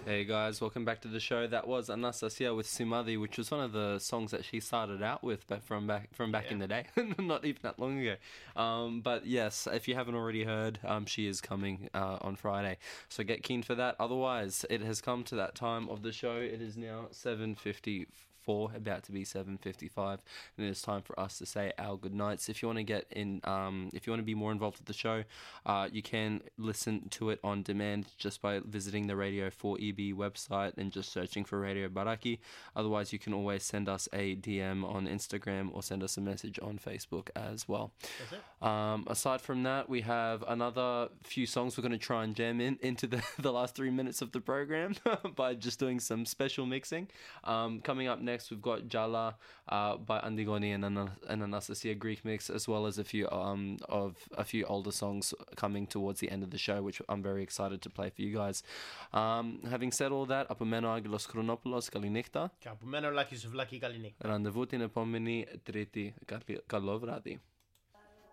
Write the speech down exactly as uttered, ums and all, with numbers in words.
Hey guys, welcome back to the show. That was Anastasia with Simadi, which was one of the songs that she started out with but from back from back Yeah. in the day, not even that long ago. Um, but yes, if you haven't already heard, um, she is coming uh, on Friday, so get keen for that. Otherwise, it has come to that time of the show. It is now seven fifty-four, about to be seven fifty-five, and it is time for us to say our good nights. If you want to get in, um, if you want to be more involved with the show, uh, you can listen to it on demand just by visiting the Radio four E B website and just searching for Radio Baraki. Otherwise, you can always send us a D M on Instagram or send us a message on Facebook as well. That's it. Um, aside from that, we have another few songs we're going to try and jam in into the, the last three minutes of the program by just doing some special mixing. Um, coming up next, we've got Jala uh, by Andigoni and, Ana- and Anastasia Greek mix, as well as a few um, of a few older songs coming towards the end of the show, which I'm very excited to play for you guys. Um, having said all that, από μένα ο Άγγελος Χρονόπουλος, καλή νύχτα. Και από μένα ο Λάκης Βλάκη, καλή νύχτα. Ραντεβού την επόμενη Τρίτη. Καλή- Καλό βράδυ.